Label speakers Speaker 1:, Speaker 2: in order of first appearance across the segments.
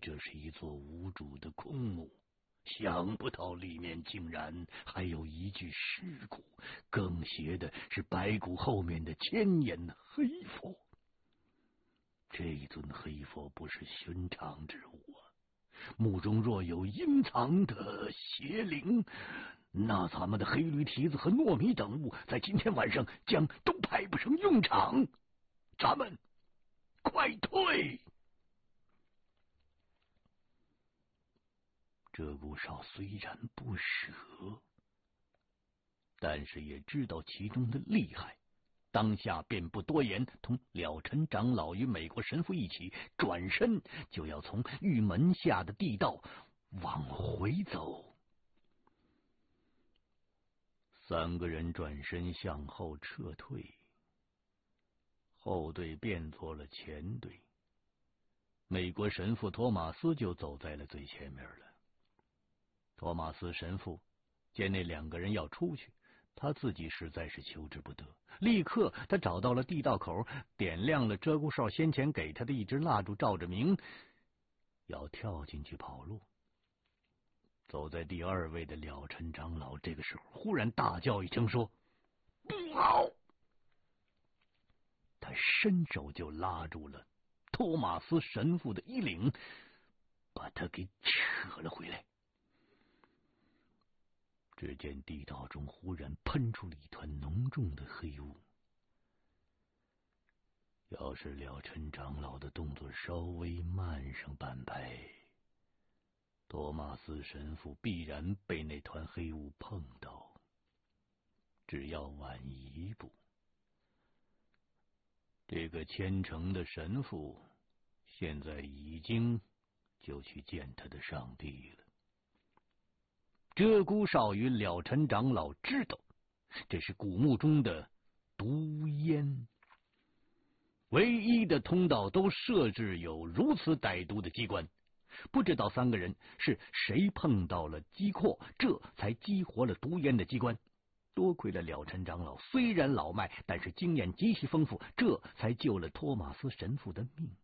Speaker 1: 这是一座无主的空墓，想不到里面竟然还有一具尸骨，更邪的是白骨后面的千眼黑佛。这尊黑佛不是寻常之物啊，墓中若有阴藏的邪灵，那咱们的黑驴蹄子和糯米等物在今天晚上将都派不上用场。咱们快退！鹧鸪哨虽然不舍，但是也知道其中的厉害，当下便不多言，同了尘长老与美国神父一起转身就要从玉门下的地道往回走。三个人转身向后撤退，后队变作了前队，美国神父托马斯就走在了最前面了。托马斯神父见那两个人要出去，他自己实在是求之不得，立刻他找到了地道口，点亮了鹧鸪哨先前给他的一支蜡烛，照着明要跳进去跑路。走在第二位的了尘长老这个时候忽然大叫一声说：“不好！”他伸手就拉住了托马斯神父的衣领，把他给扯了回来。只见地道中忽然喷出了一团浓重的黑雾，要是了尘长老的动作稍微慢上半拍，托马斯神父必然被那团黑雾碰到，只要晚一步，这个虔诚的神父现在已经就去见他的上帝了。鹧鸪哨与了尘长老知道这是古墓中的毒烟，唯一的通道都设置有如此歹毒的机关，不知道三个人是谁碰到了机括，这才激活了毒烟的机关。多亏了了尘长老虽然老迈，但是经验极其丰富，这才救了托马斯神父的命。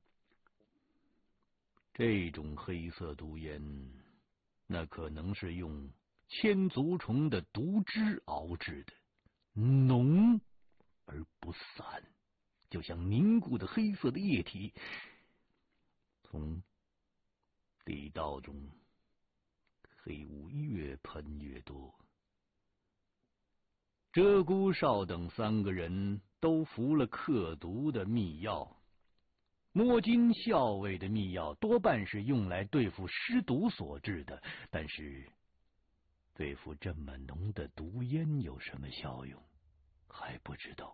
Speaker 1: 这种黑色毒烟，那可能是用千足虫的毒汁熬制的，浓而不散，就像凝固的黑色的液体从地道中黑雾越喷越多。鹧鸪哨等三个人都服了克毒的秘药，摸金校尉的秘药多半是用来对付尸毒所致的，但是对付这么浓的毒烟有什么效用还不知道。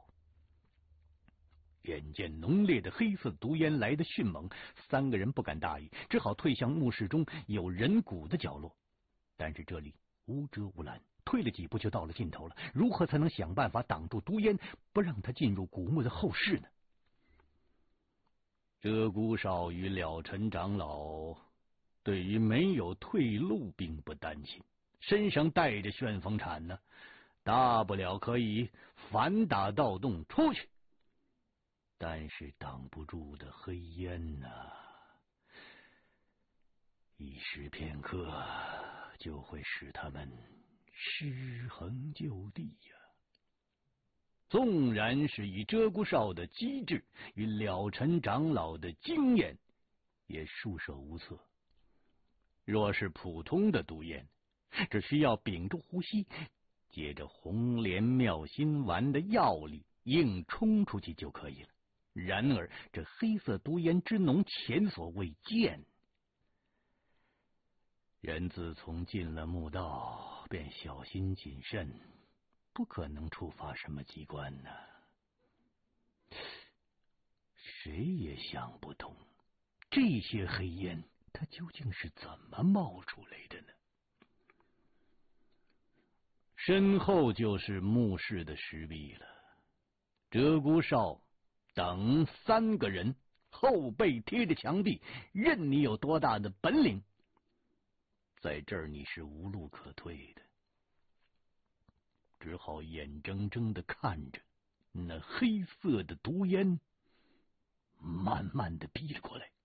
Speaker 1: 眼见浓烈的黑色毒烟来得迅猛，三个人不敢大意，只好退向墓室中有人骨的角落。但是这里无遮无拦，退了几步就到了尽头了，如何才能想办法挡住毒烟，不让它进入古墓的后室呢？鹧鸪哨与了尘长老对于没有退路并不担心，身上带着旋风铲呢，大不了可以反打盗洞出去，但是挡不住的黑烟一时片刻就会使他们尸横就地呀。纵然是以鹧鸪哨的机智与了尘长老的经验，也束手无策。若是普通的毒烟，只需要屏住呼吸，接着红莲妙心丸的药力硬冲出去就可以了。然而这黑色毒烟之浓，前所未见。人自从进了墓道，便小心谨慎，不可能触发什么机关呢。谁也想不通，这些黑烟它究竟是怎么冒出来的呢？身后就是墓室的石壁了。鹧鸪哨等三个人后背贴着墙壁，任你有多大的本领，在这儿你是无路可退的，只好眼睁睁的看着那黑色的毒烟慢慢的逼了过来。